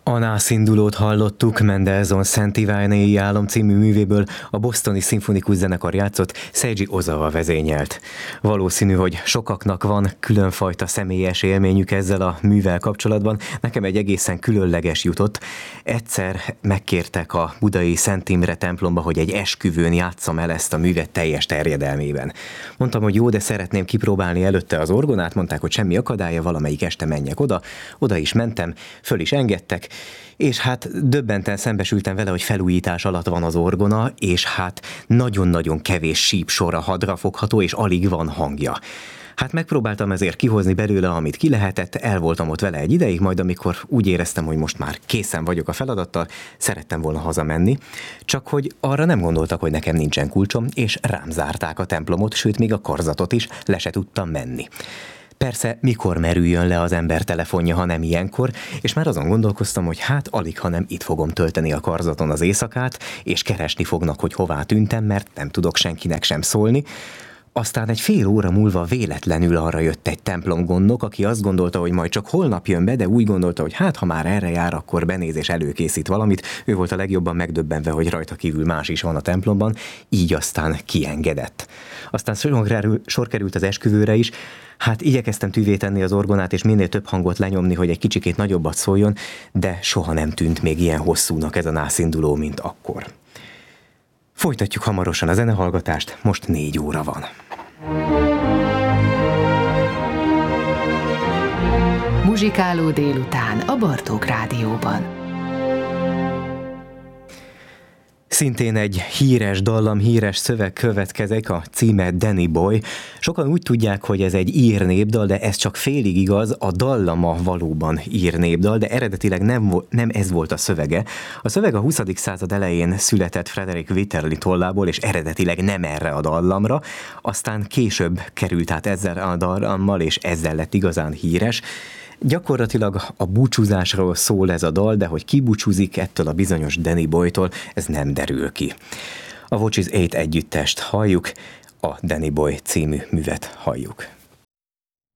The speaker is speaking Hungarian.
A nászindulót hallottuk, Mendelssohn Szent Iványi álom című művéből, a Bostoni Szimfonikus Zenekar játszott, Seiji Ozawa vezényelt. Valószínű, hogy sokaknak van különfajta személyes élményük ezzel a művel kapcsolatban. Nekem egy egészen különleges jutott. Egyszer megkértek a budai Szent Imre templomba, hogy egy esküvőn játsszam el ezt a művet teljes terjedelmében. Mondtam, hogy jó, de szeretném kipróbálni előtte az orgonát, mondták, hogy semmi akadálya, valamelyik este menjek oda. Oda is mentem, föl is engedtek, és hát döbbenten szembesültem vele, hogy felújítás alatt van az orgona, és hát nagyon-nagyon kevés sípsor a hadra fogható, és alig van hangja. Hát megpróbáltam ezért kihozni belőle, amit ki lehetett, el voltam ott vele egy ideig, majd amikor úgy éreztem, hogy most már készen vagyok a feladattal, szerettem volna hazamenni, csak hogy arra nem gondoltak, hogy nekem nincsen kulcsom, és rám zárták a templomot, sőt még a karzatot is, le se tudtam menni. Persze, mikor merüljön le az ember telefonja, ha nem ilyenkor, és már azon gondolkoztam, hogy hát alig, ha nem itt fogom tölteni a karzaton az éjszakát, és keresni fognak, hogy hová tűntem, mert nem tudok senkinek sem szólni. Aztán egy fél óra múlva véletlenül arra jött egy templomgondnok, aki azt gondolta, hogy majd csak holnap jön be, de úgy gondolta, hogy hát ha már erre jár, akkor benéz és előkészít valamit. Ő volt a legjobban megdöbbenve, hogy rajta kívül más is van a templomban, így aztán kiengedett. Aztán sor került az esküvőre is. Hát igyekeztem tűvé tenni az orgonát, és minél több hangot lenyomni, hogy egy kicsikét nagyobbat szóljon, de soha nem tűnt még ilyen hosszúnak ez a nászinduló, mint akkor. Folytatjuk hamarosan a zenehallgatást, most 4 óra van. Muzsikáló délután a Bartók Rádióban. Szintén egy híres dallam, híres szöveg következik, a címe Danny Boy. Sokan úgy tudják, hogy ez egy ír népdal, de ez csak félig igaz, a dallama valóban ír népdal, de eredetileg nem ez volt a szövege. A szöveg a 20. század elején született Frederick Witterli tollából, és eredetileg nem erre a dallamra, aztán később került át ezzel a dallammal, és ezzel lett igazán híres. Gyakorlatilag a búcsúzásról szól ez a dal, de hogy ki búcsúzik ettől a bizonyos Danny Boytól, ez nem derül ki. A Watches 8 együttest halljuk, a Danny Boy című művet halljuk.